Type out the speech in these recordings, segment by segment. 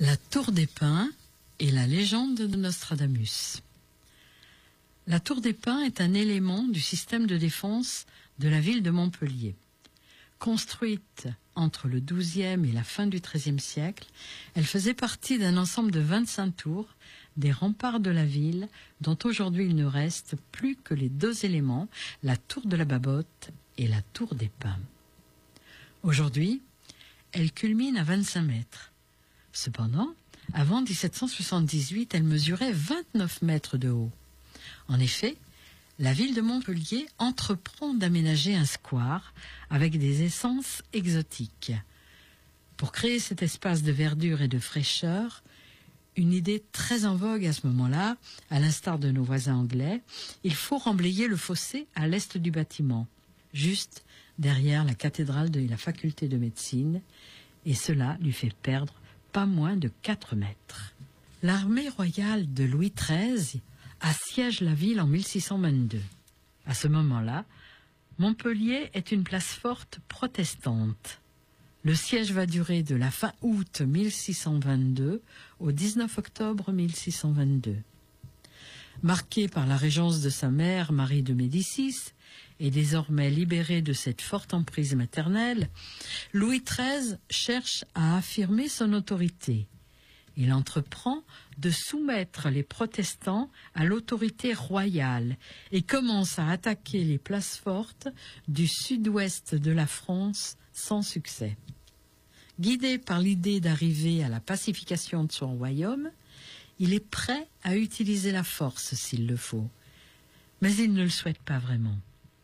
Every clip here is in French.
La Tour des Pins et la légende de Nostradamus. La Tour des Pins est un élément du système de défense de la ville de Montpellier. Construite entre le XIIe et la fin du XIIIe siècle, elle faisait partie d'un ensemble de 25 tours des remparts de la ville, dont aujourd'hui il ne reste plus que les deux éléments, la tour de la Babotte et la tour des Pins. Aujourd'hui, elle culmine à 25 mètres. Cependant, avant 1778, elle mesurait 29 mètres de haut. En effet, la ville de Montpellier entreprend d'aménager un square avec des essences exotiques. Pour créer cet espace de verdure et de fraîcheur, une idée très en vogue à ce moment-là, à l'instar de nos voisins anglais, il faut remblayer le fossé à l'est du bâtiment, juste derrière la cathédrale de la faculté de médecine, et cela lui fait perdre pas moins de 4 mètres. L'armée royale de Louis XIII assiège la ville en 1622. À ce moment-là, Montpellier est une place forte protestante. Le siège va durer de la fin août 1622 au 19 octobre 1622. Marqué par la régence de sa mère, Marie de Médicis, et désormais libéré de cette forte emprise maternelle, Louis XIII cherche à affirmer son autorité. Il entreprend de soumettre les protestants à l'autorité royale et commence à attaquer les places fortes du sud-ouest de la France sans succès. Guidé par l'idée d'arriver à la pacification de son royaume, il est prêt à utiliser la force s'il le faut, mais il ne le souhaite pas vraiment.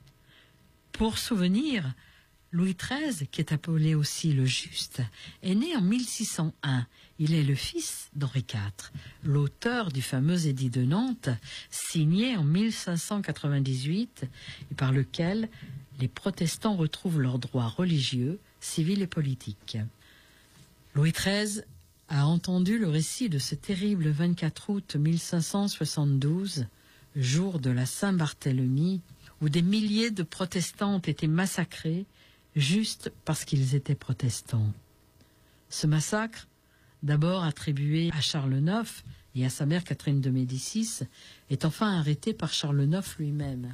Pour souvenir, Louis XIII, qui est appelé aussi le Juste, est né en 1601. Il est le fils d'Henri IV, l'auteur du fameux édit de Nantes, signé en 1598 et par lequel les protestants retrouvent leurs droits religieux, civils et politiques. Louis XIII a entendu le récit de ce terrible 24 août 1572, jour de la Saint-Barthélemy, où des milliers de protestants ont été massacrés juste parce qu'ils étaient protestants. Ce massacre, d'abord attribué à Charles IX et à sa mère Catherine de Médicis, est enfin arrêté par Charles IX lui-même.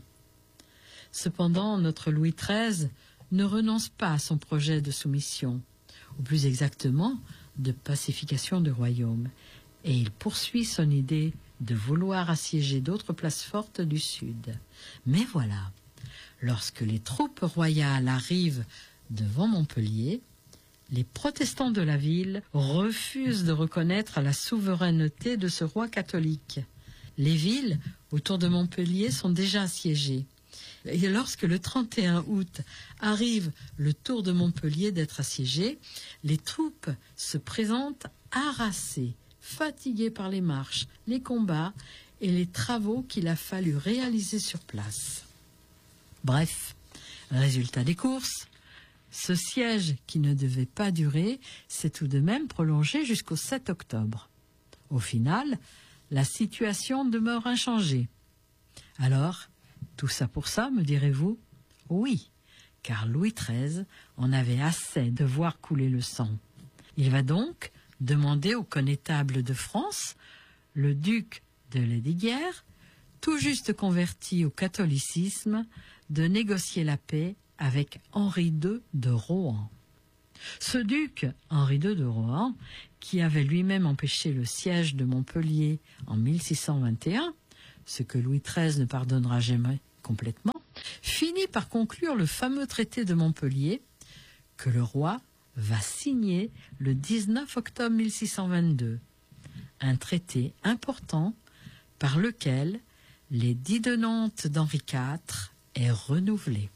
Cependant, notre Louis XIII ne renonce pas à son projet de soumission, ou plus exactement, de pacification du royaume, et il poursuit son idée de vouloir assiéger d'autres places fortes du sud. Mais voilà, lorsque les troupes royales arrivent devant Montpellier, les protestants de la ville refusent de reconnaître la souveraineté de ce roi catholique. Les villes autour de Montpellier sont déjà assiégées. Et lorsque le 31 août arrive le tour de Montpellier d'être assiégé, les troupes se présentent harassées, fatiguées par les marches, les combats et les travaux qu'il a fallu réaliser sur place. Bref, résultat des courses, ce siège qui ne devait pas durer s'est tout de même prolongé jusqu'au 7 octobre. Au final, la situation demeure inchangée. Alors, tout ça pour ça, me direz-vous? Oui, car Louis XIII en avait assez de voir couler le sang. Il va donc demander au connétable de France, le duc de Lesdiguières, tout juste converti au catholicisme, de négocier la paix avec Henri II de Rohan. Ce duc, Henri II de Rohan, qui avait lui-même empêché le siège de Montpellier en 1621, ce que Louis XIII ne pardonnera jamais complètement, finit par conclure le fameux traité de Montpellier que le roi va signer le 19 octobre 1622. Un traité important par lequel l'édit de Nantes d'Henri IV est renouvelé.